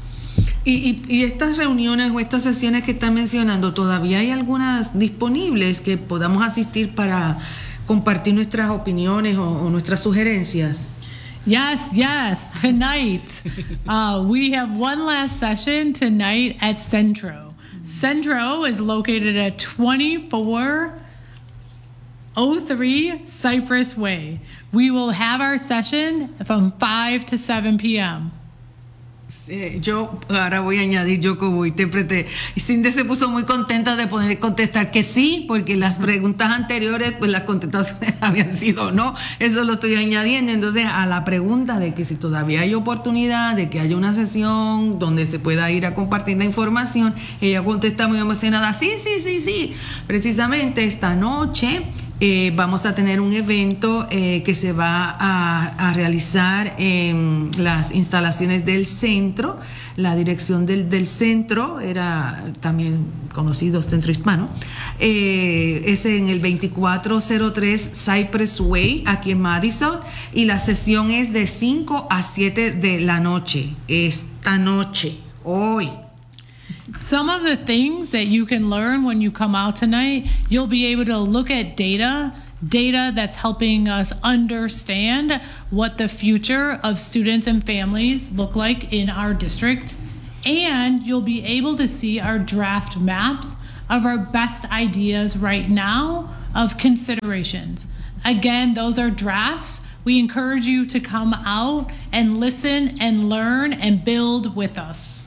[SPEAKER 6] Y, y, y estas reuniones o estas sesiones que están mencionando, ¿todavía hay algunas disponibles que podamos asistir para compartir nuestras opiniones o, o nuestras sugerencias?
[SPEAKER 5] Yes, yes, tonight. uh, we have one last session tonight at Centro. Centro is located at twenty-four oh three Cypress Way. We will have our session from five to seven p.m.
[SPEAKER 6] Eh, yo ahora voy a añadir yo como intérprete. Cindy se puso muy contenta de poder contestar que sí, porque las preguntas anteriores, pues las contestaciones habían sido no. Eso lo estoy añadiendo. Entonces, a la pregunta de que si todavía hay oportunidad de que haya una sesión donde se pueda ir a compartir la información, ella contesta muy emocionada, sí, sí, sí, sí. Precisamente esta noche Eh, vamos a tener un evento eh, que se va a, a realizar en las instalaciones del centro. La dirección del, del centro era también conocido Centro Hispano. Eh, es en el veinticuatro cero tres Cypress Way, aquí en Madison. Y la sesión es de cinco a siete de la noche. Esta noche, hoy.
[SPEAKER 5] Some of the things that you can learn when you come out tonight, you'll be able to look at data, data that's helping us understand what the future of students and families look like in our district. And you'll be able to see our draft maps of our best ideas right now of considerations. Again, those are drafts. We encourage you to come out and listen and learn and build with us.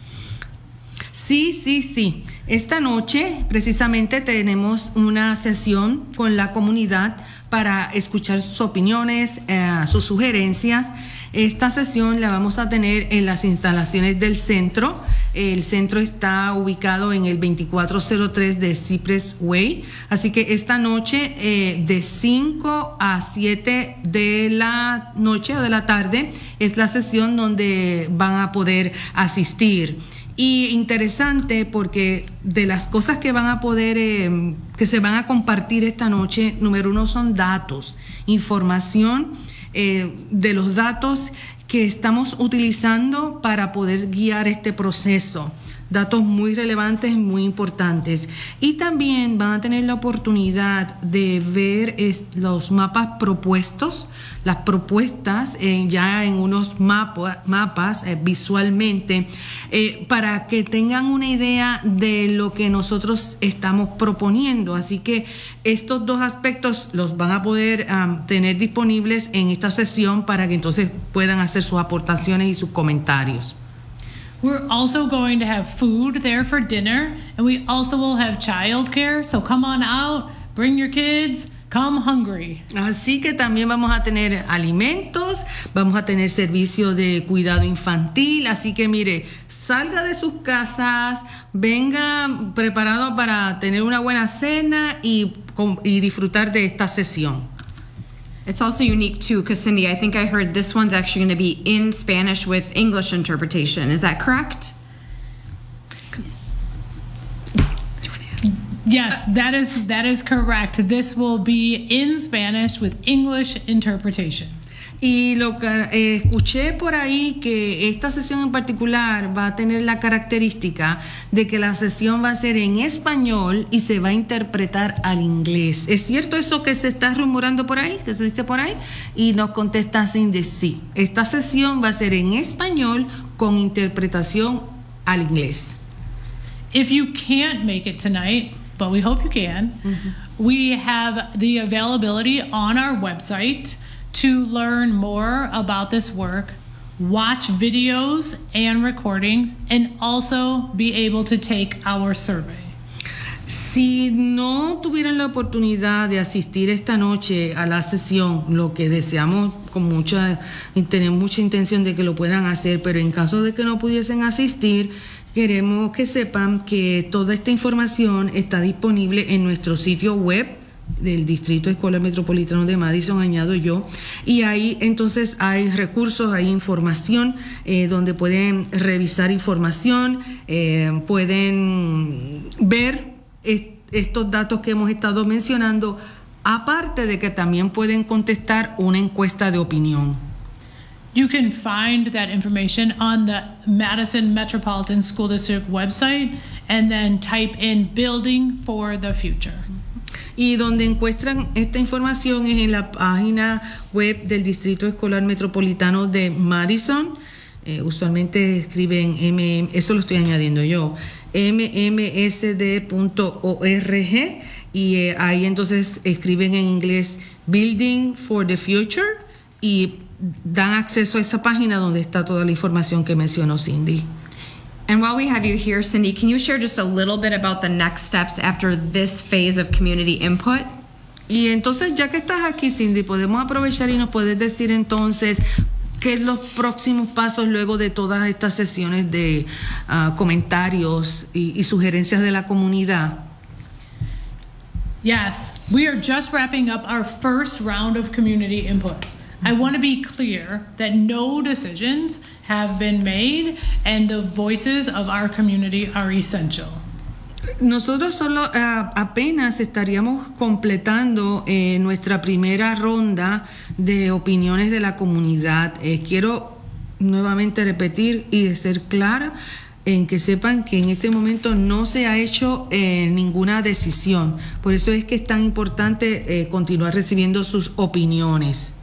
[SPEAKER 6] Sí, sí, sí. Esta noche precisamente tenemos una sesión con la comunidad para escuchar sus opiniones, eh, sus sugerencias. Esta sesión la vamos a tener en las instalaciones del centro. El centro está ubicado en el veinticuatro cero tres de Cypress Way. Así que esta noche eh, de cinco a siete de la noche o de la tarde es la sesión donde van a poder asistir. Y interesante porque de las cosas que van a poder, eh, que se van a compartir esta noche, número uno son datos, información eh, de los datos que estamos utilizando para poder guiar este proceso. Datos muy relevantes, muy importantes. Y también van a tener la oportunidad de ver es, los mapas propuestos, las propuestas eh, ya en unos mapa, mapas eh, visualmente, eh, para que tengan una idea de lo que nosotros estamos proponiendo. Así que estos dos aspectos los van a poder um, tener disponibles en esta sesión para que entonces puedan hacer sus aportaciones y sus comentarios.
[SPEAKER 5] We're also going to have food there for dinner, and we also will have childcare. So come on out, bring your kids, come hungry.
[SPEAKER 6] Así que también vamos a tener alimentos, vamos a tener servicio de cuidado infantil. Así que mire, salga de sus casas, venga preparado para tener una buena cena y, y disfrutar de esta sesión.
[SPEAKER 4] It's also unique too, because Cindy, I think I heard this one's actually going to be in Spanish with English interpretation. Is that correct?
[SPEAKER 5] Yes, that is that is correct. This will be in Spanish with English interpretation.
[SPEAKER 6] Y lo que eh, escuché por ahí que esta sesión en particular va a tener la característica de que la sesión va a ser en español y se va a interpretar al inglés. ¿Es cierto eso que se está rumorando por ahí, que se dice por ahí? Y nos contesta Cindy, sí. Esta sesión va a ser en español con interpretación al inglés.
[SPEAKER 5] If you can't make it tonight, but we hope you can, mm-hmm. we have the availability on our website to learn more about this work, watch videos and recordings, and also be able to take our survey.
[SPEAKER 6] Si no tuvieran la oportunidad de asistir esta noche a la sesión, lo que deseamos con mucha, tenemos mucha intención de que lo puedan hacer, pero en caso de que no pudiesen asistir, queremos que sepan que toda esta información está disponible en nuestro sitio web del Distrito Escolar Metropolitano de Madison, añado yo, y ahí entonces hay recursos, hay información eh, donde pueden revisar información, eh, pueden ver est- estos datos que hemos estado mencionando, aparte de que también pueden contestar una encuesta de opinión.
[SPEAKER 5] You can find that information on the Madison Metropolitan School District website and then type in Building for the Future.
[SPEAKER 6] Y donde encuentran esta información es en la página web del Distrito Escolar Metropolitano de Madison. Eh, usualmente escriben M M, eso lo estoy añadiendo yo, m m s d punto org y eh, ahí entonces escriben en inglés Building for the Future y dan acceso a esa página donde está toda la información que mencionó Cindy.
[SPEAKER 4] And while we have you here, Cindy, can you share just a little bit about the next steps after this phase of community input?
[SPEAKER 6] Y entonces, ya que estás aquí, Cindy, podemos aprovechar y nos puedes decir entonces qué es los próximos pasos luego de todas estas sesiones de uh, comentarios y, y sugerencias de la comunidad.
[SPEAKER 5] Yes, we are just wrapping up our first round of community input. I want to be clear that no decisions have been made and the voices of our community are essential.
[SPEAKER 6] Nosotros solo uh, apenas estaríamos completando eh, nuestra primera ronda de opiniones de la comunidad. Eh, quiero nuevamente repetir y ser clara en que sepan que en este momento no se ha hecho eh, ninguna decisión. Por eso es que es tan importante eh, continuar recibiendo sus opiniones.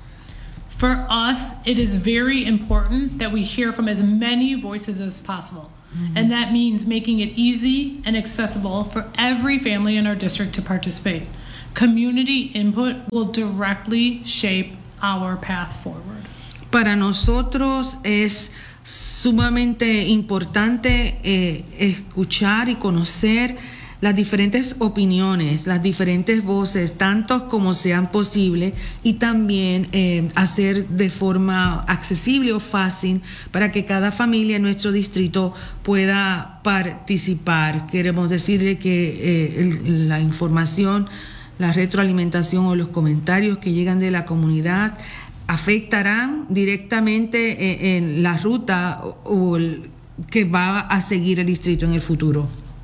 [SPEAKER 5] For us, it is very important that we hear from as many voices as possible. Mm-hmm. And that means making it easy and accessible for every family in our district to participate. Community input will directly shape our path forward.
[SPEAKER 6] Para nosotros es sumamente importante eh, escuchar y conocer las diferentes opiniones, las diferentes voces, tantos como sean posibles, y también eh, hacer de forma accesible o fácil para que cada familia en nuestro distrito pueda participar. Queremos decirle que eh, el, la información, la retroalimentación o los comentarios que llegan de la comunidad afectarán directamente en, en la ruta o, o el, que va a seguir el distrito en el futuro.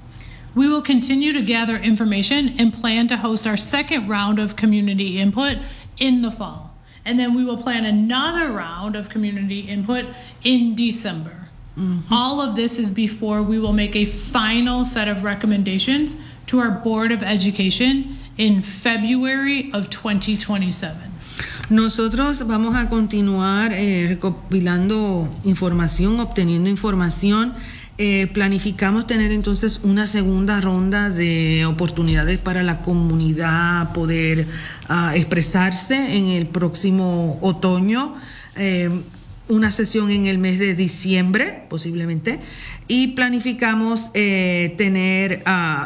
[SPEAKER 5] We will continue to gather information and plan to host our second round of community input in the fall. And then we will plan another round of community input in December. Mm-hmm. All of this is before we will make a final set of recommendations to our Board of Education in February of twenty twenty-seven.
[SPEAKER 6] Nosotros vamos a continuar eh, recopilando información, obteniendo información. Eh, planificamos tener entonces una segunda ronda de oportunidades para la comunidad poder uh, expresarse en el próximo otoño, eh, una sesión en el mes de diciembre posiblemente, y planificamos eh, tener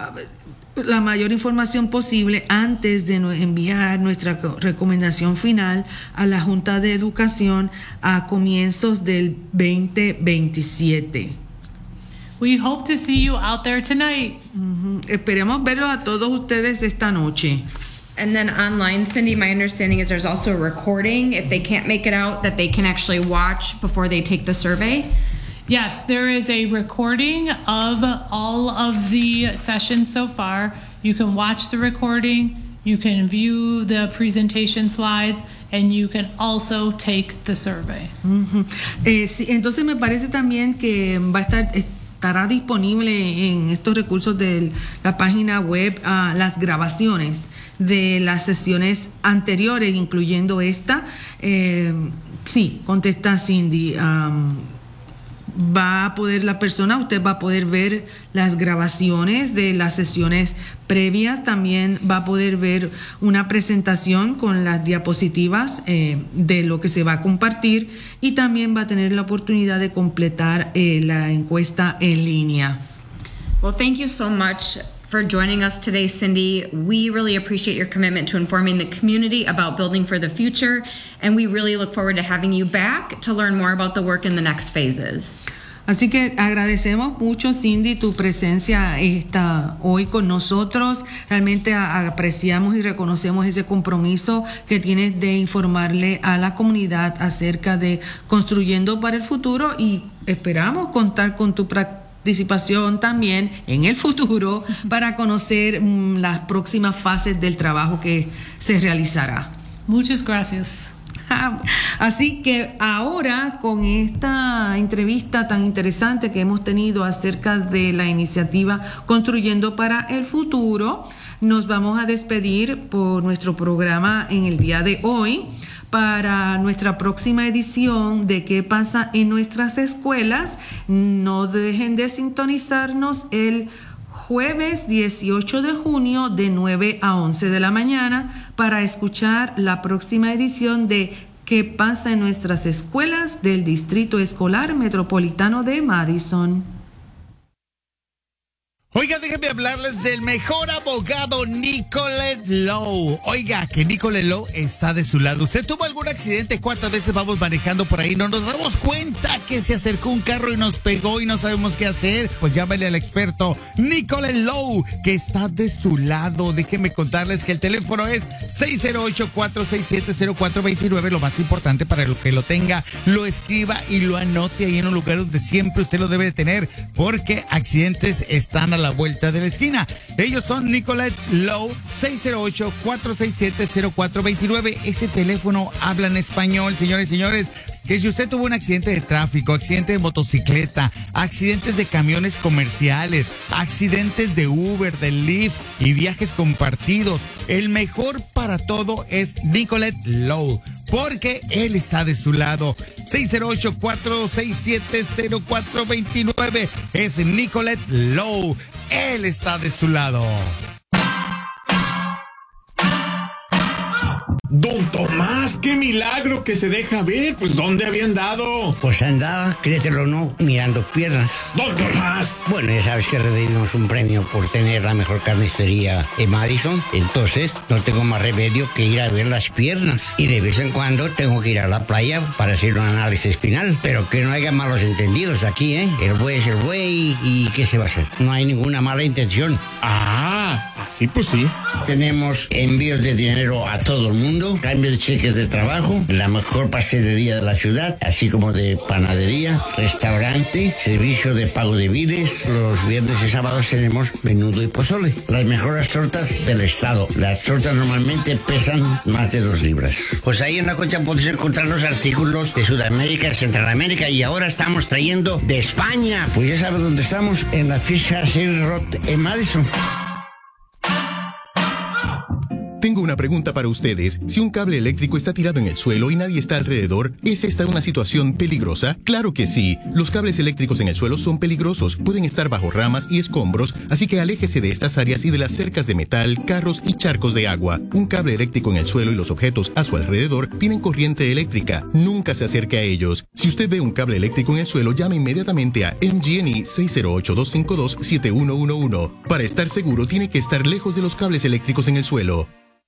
[SPEAKER 6] uh, la mayor información posible antes de enviar nuestra recomendación final a la Junta de Educación a comienzos del veinte veintisiete.
[SPEAKER 5] We hope to see you out there tonight.
[SPEAKER 6] Uh-huh. Esperemos verlos a todos ustedes esta noche.
[SPEAKER 4] And then online, Cindy, my understanding is there's also a recording, if they can't make it out, that they can actually watch before they take the survey.
[SPEAKER 5] Yes, there is a recording of all of the sessions so far. You can watch the recording, you can view the presentation slides, and you can also take the survey.
[SPEAKER 6] Uh-huh. eh, sí, entonces me parece también que va a estar... estará disponible en estos recursos de la página web uh, las grabaciones de las sesiones anteriores, incluyendo esta. Eh, sí, contesta Cindy. Um, va a poder la persona, usted va a poder ver las grabaciones de las sesiones previas, también va a poder ver una presentación con las diapositivas eh, de lo que se va a compartir, y también va a tener la oportunidad de completar eh, la encuesta en línea.
[SPEAKER 4] Well, thank you so much for joining us today, Cindy. We really appreciate your commitment to informing the community about building for the future, and we really look forward to having you back to learn more about the work in the next phases.
[SPEAKER 6] Así que agradecemos mucho, Cindy, tu presencia esta, hoy con nosotros. Realmente a, apreciamos y reconocemos ese compromiso que tienes de informarle a la comunidad acerca de Construyendo para el Futuro, y esperamos contar con tu participación también en el futuro para conocer mm, las próximas fases del trabajo que se realizará.
[SPEAKER 5] Muchas gracias.
[SPEAKER 6] Así que ahora, con esta entrevista tan interesante que hemos tenido acerca de la iniciativa Construyendo para el Futuro, nos vamos a despedir por nuestro programa en el día de hoy. para nuestra próxima edición de ¿Qué pasa en nuestras escuelas? No dejen de sintonizarnos el jueves dieciocho de junio de nueve a once de la mañana para escuchar la próxima edición de ¿Qué pasa en nuestras escuelas? Del Distrito Escolar Metropolitano de Madison.
[SPEAKER 7] Oiga, déjenme hablarles del mejor abogado, Nicolette Lowe. Oiga, que Nicolette Lowe está de su lado. ¿Usted tuvo algún accidente? ¿Cuántas veces vamos manejando por ahí? No nos damos cuenta que se acercó un carro y nos pegó y no sabemos qué hacer. Pues llámale al experto Nicolette Lowe, que está de su lado. Déjenme contarles que el teléfono es seis cero ocho, cuatro seis siete, cero cuatro dos nueve. Lo más importante para lo que lo tenga, lo escriba y lo anote ahí en un lugar donde siempre usted lo debe de tener, porque accidentes están a la vuelta de la esquina. Ellos son Nicolette Lowe, seis cero ocho, cuatro seis siete, cero cuatro dos nueve. Ese teléfono habla en español, señores y señores. Que si usted tuvo un accidente de tráfico, accidente de motocicleta, accidentes de camiones comerciales, accidentes de Uber, de Lyft y viajes compartidos, el mejor para todo es Nicolette Lowe, porque él está de su lado. seis cero ocho, cuatro seis siete, cero cuatro dos nueve es Nicolette Lowe. Él está de su lado.
[SPEAKER 8] Don Tomás, qué milagro que se deja ver. Pues, ¿dónde había andado?
[SPEAKER 9] Pues andaba, créetelo o no, mirando piernas.
[SPEAKER 8] Don Tomás.
[SPEAKER 9] Bueno, ya sabes que recibimos un premio por tener la mejor carnicería en Madison. Entonces, no tengo más remedio que ir a ver las piernas. Y de vez en cuando tengo que ir a la playa para hacer un análisis final. Pero que no haya malos entendidos aquí, ¿eh? El buey es el buey y ¿qué se va a hacer? No hay ninguna mala intención.
[SPEAKER 8] Ah, así pues sí.
[SPEAKER 9] Tenemos envíos de dinero a todo el mundo, cambio de cheques de trabajo, la mejor pastelería de la ciudad, así como de panadería, restaurante, servicio de pago de biles. Los viernes y sábados tenemos menudo y pozole. Las mejores tortas del estado. Las tortas normalmente pesan más de dos libras. Pues ahí en la Concha puedes encontrar los artículos de Sudamérica, Centroamérica y ahora estamos trayendo de España. Pues ya sabes dónde estamos, en la Fisher City Road en Madison.
[SPEAKER 10] Tengo una pregunta para ustedes. Si un cable eléctrico está tirado en el suelo y nadie está alrededor, ¿es esta una situación peligrosa? Claro que sí. Los cables eléctricos en el suelo son peligrosos. Pueden estar bajo ramas y escombros, así que aléjese de estas áreas y de las cercas de metal, carros y charcos de agua. Un cable eléctrico en el suelo y los objetos a su alrededor tienen corriente eléctrica. Nunca se acerque a ellos. Si usted ve un cable eléctrico en el suelo, llame inmediatamente a M G and E seis cero ocho, dos cinco dos, siete uno uno uno. Para estar seguro, tiene que estar lejos de los cables eléctricos en el suelo.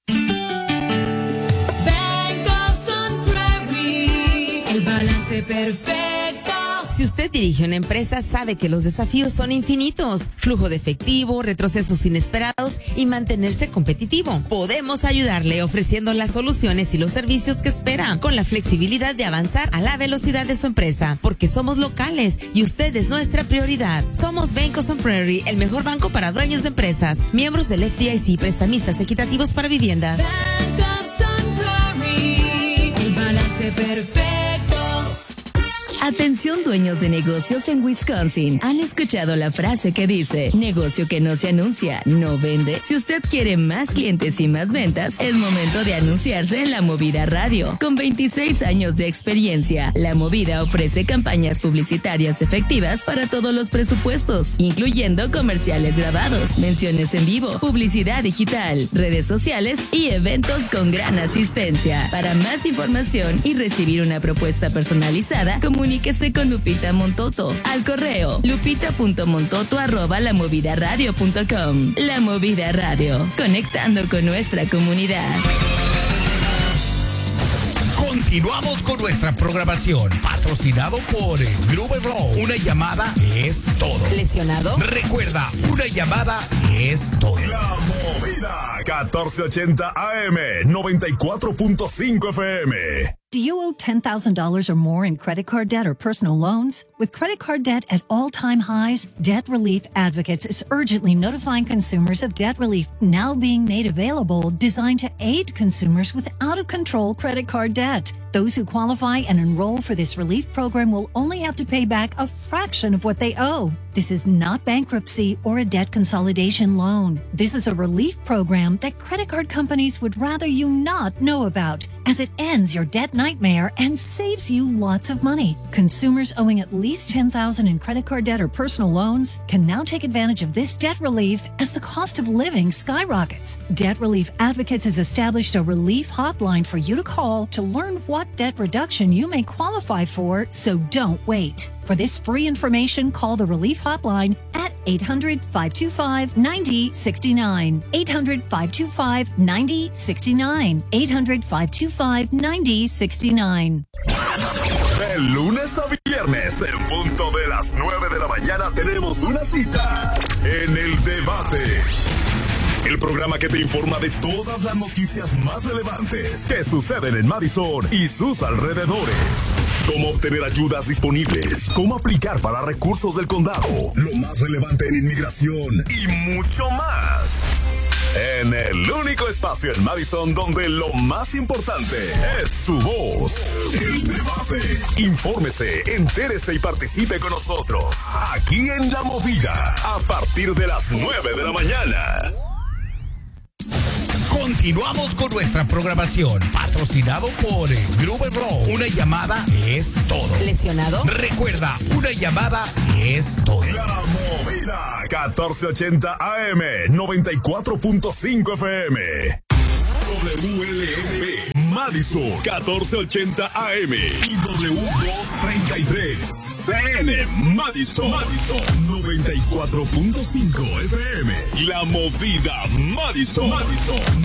[SPEAKER 11] El balance perfecto.
[SPEAKER 3] Si usted dirige una empresa, sabe que los desafíos son infinitos. Flujo de efectivo, retrocesos inesperados y mantenerse competitivo. Podemos ayudarle ofreciendo las soluciones y los servicios que espera, con la flexibilidad de avanzar a la velocidad de su empresa, porque somos locales y usted es nuestra prioridad. Somos Bank of Sun Prairie, el mejor banco para dueños de empresas, miembros del F D I C, prestamistas equitativos para viviendas.
[SPEAKER 11] Bank of Sun Prairie, el balance perfecto.
[SPEAKER 12] Atención dueños de negocios en Wisconsin. ¿Han escuchado la frase que dice, negocio que no se anuncia, no vende? Si usted quiere más clientes y más ventas, es momento de anunciarse en La Movida Radio. Con veintiséis años de experiencia, La Movida ofrece campañas publicitarias efectivas para todos los presupuestos, incluyendo comerciales grabados, menciones en vivo, publicidad digital, redes sociales y eventos con gran asistencia. Para más información y recibir una propuesta personalizada, comuníquese con Lupita Montoto al correo lupita punto montoto arroba la movida radio punto com. La Movida Radio, conectando con nuestra comunidad.
[SPEAKER 7] Continuamos con nuestra programación, patrocinado por Gruber Law. Una llamada es todo.
[SPEAKER 3] ¿Lesionado?
[SPEAKER 7] Recuerda, una llamada es todo.
[SPEAKER 13] La Movida, catorce ochenta A M, noventa y cuatro punto cinco F M.
[SPEAKER 14] Do you owe ten thousand dollars or more in credit card debt or personal loans? With credit card debt at all-time highs, Debt Relief Advocates is urgently notifying consumers of debt relief now being made available, designed to aid consumers with out-of-control credit card debt. Those who qualify and enroll for this relief program will only have to pay back a fraction of what they owe. This is not bankruptcy or a debt consolidation loan. This is a relief program that credit card companies would rather you not know about. as it ends your debt nightmare and saves you lots of money. Consumers owing at least ten thousand dollars in credit card debt or personal loans can now take advantage of this debt relief as the cost of living skyrockets. Debt Relief Advocates has established a relief hotline for you to call to learn what debt reduction you may qualify for, so don't wait. For this free information, call the Relief Hotline at eight hundred, five two five, nine zero six nine. eight hundred, five two five, nine zero six nine. eight hundred, five two five, nine zero six nine.
[SPEAKER 13] De lunes a viernes, en punto de las nueve de la mañana, tenemos una cita en El Debate. El programa que te informa de todas las noticias más relevantes que suceden en Madison y sus alrededores. Cómo obtener ayudas disponibles, cómo aplicar para recursos del condado, lo más relevante en inmigración y mucho más. En el único espacio en Madison donde lo más importante es su voz. El Debate. Infórmese, entérese y participe con nosotros. Aquí en La Movida. A partir de las nueve de la mañana.
[SPEAKER 7] Continuamos con nuestra programación, patrocinado por Gruber Law. Una llamada es todo.
[SPEAKER 15] ¿Lesionado?
[SPEAKER 7] Recuerda, una llamada es todo.
[SPEAKER 13] La Movida, catorce ochenta A M, noventa y cuatro punto cinco F M. W L N B, Madison, catorce ochenta A M y W doscientos treinta y tres. C N, Madison, Madison, noventa y cuatro punto cinco F M. La Movida, Madison, Madison.